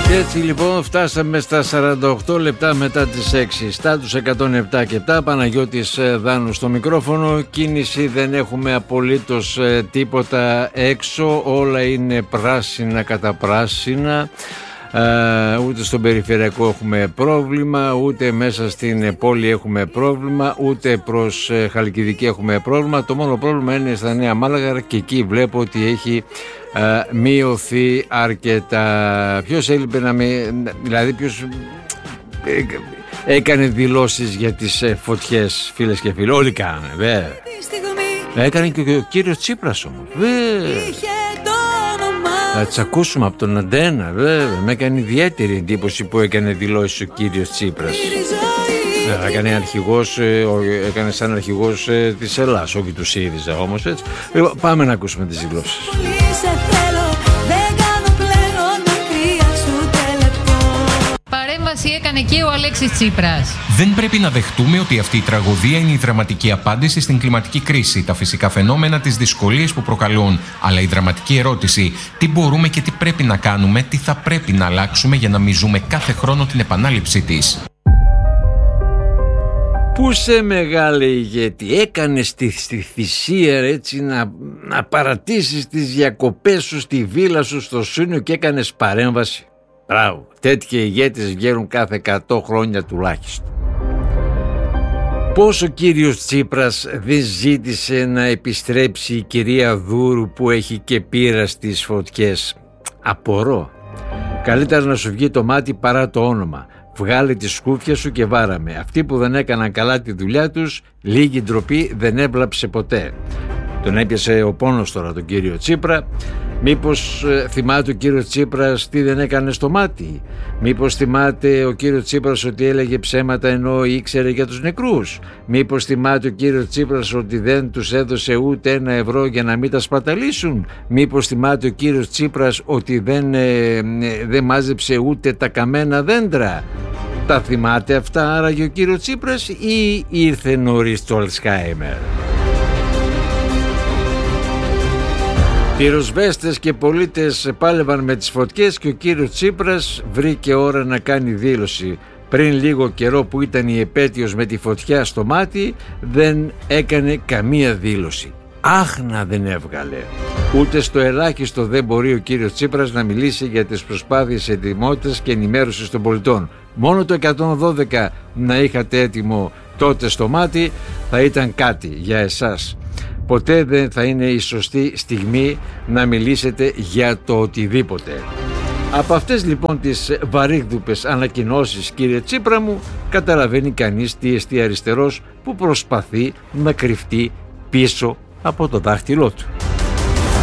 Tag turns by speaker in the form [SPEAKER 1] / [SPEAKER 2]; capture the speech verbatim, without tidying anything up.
[SPEAKER 1] Και έτσι λοιπόν φτάσαμε στα σαράντα οκτώ λεπτά μετά τις έξι. Στάτους εκατόν επτά και επτά, Παναγιώτης Δάνου στο μικρόφωνο. Κίνηση δεν έχουμε απολύτως τίποτα έξω, όλα είναι πράσινα κατά πράσινα. Uh, ούτε στον περιφερειακό έχουμε πρόβλημα, ούτε μέσα στην πόλη έχουμε πρόβλημα, ούτε προς uh, Χαλκιδική έχουμε πρόβλημα. Το μόνο πρόβλημα είναι στα Νέα Μάλαγα και εκεί βλέπω ότι έχει uh, μειωθεί αρκετά. Ποιος έλειπε να με... δηλαδή ποιος έκανε δηλώσεις για τις uh, φωτιές, φίλες και φίλοι? Όλοι κάνανε, βέβαια. Έκανε και ο κύριος Τσίπρας όμως, βέβαια. Θα τις ακούσουμε από τον Αντένα, βέβαια. Με έκανε ιδιαίτερη εντύπωση που έκανε δηλώσεις ο κύριος Τσίπρας. Έκανε αρχηγός, έκανε σαν αρχηγός της Ελλάδας, όχι του ΣΥΡΙΖΑ όμως, έτσι. Πάμε να ακούσουμε τις δηλώσεις.
[SPEAKER 2] Παρέμβαση έκανε και ο Αλέξης Τσίπρας.
[SPEAKER 3] Δεν πρέπει να δεχτούμε ότι αυτή η τραγωδία είναι η δραματική απάντηση στην κλιματική κρίση, τα φυσικά φαινόμενα, τις δυσκολίες που προκαλούν. Αλλά η δραματική ερώτηση, τι μπορούμε και τι πρέπει να κάνουμε, τι θα πρέπει να αλλάξουμε για να μην ζούμε κάθε χρόνο την επανάληψή της.
[SPEAKER 1] Πού σε μεγάλε ηγέτη, έκανες τη, στη θυσία έτσι να, να παρατήσεις τις διακοπές σου στη βίλα σου στο Σούνιο και έκανες παρέμβαση? Μπράβο, τέτοιοι ηγέτες βγαίνουν κάθε εκατό χρόνια τουλάχιστον. Πώς ο κύριος Τσίπρας δεν ζήτησε να επιστρέψει η κυρία Δούρου που έχει και πείρα στις φωτιές? Απορώ. Καλύτερα να σου βγει το μάτι παρά το όνομα. Βγάλε τη σκούφια σου και βάραμε. Αυτοί που δεν έκαναν καλά τη δουλειά τους, λίγη ντροπή δεν έβλαψε ποτέ. Τον έπιασε ο πόνος τώρα τον κύριο Τσίπρα. Μήπως ε, θυμάται ο κύριος Τσίπρας τι δεν έκανε στο μάτι? Μήπως θυμάται ο κύριος Τσίπρας ότι έλεγε ψέματα ενώ ήξερε για τους νεκρούς? Μήπως θυμάται ο κύριος Τσίπρας ότι δεν τους έδωσε ούτε ένα ευρώ για να μην τα σπαταλήσουν? Μήπως θυμάται ο κύριος Τσίπρας ότι δεν, ε, ε, δεν μάζεψε ούτε τα καμένα δέντρα? Τα θυμάται αυτά άραγε ο κύριος Τσίπρας ή ήρθε νωρίς το Αλτσχάιμερ? Πυροσβέστες και πολίτες πάλευαν με τις φωτιές και ο κύριος Τσίπρας βρήκε ώρα να κάνει δήλωση. Πριν λίγο καιρό που ήταν η επέτειος με τη φωτιά στο μάτι, δεν έκανε καμία δήλωση. Άχνα δεν έβγαλε. Ούτε στο ελάχιστο δεν μπορεί ο κύριος Τσίπρας να μιλήσει για τις προσπάθειες ετοιμότητας και ενημέρωσης των πολιτών. Μόνο το εκατόν δώδεκα να είχατε έτοιμο τότε στο μάτι θα ήταν κάτι για εσάς. Ποτέ δεν θα είναι η σωστή στιγμή να μιλήσετε για το οτιδήποτε. Από αυτές λοιπόν τις βαρύγδουπες ανακοινώσεις, κύριε Τσίπρα μου, καταλαβαίνει κανείς τι εστί αριστερός που προσπαθεί να κρυφτεί πίσω από το δάχτυλό του.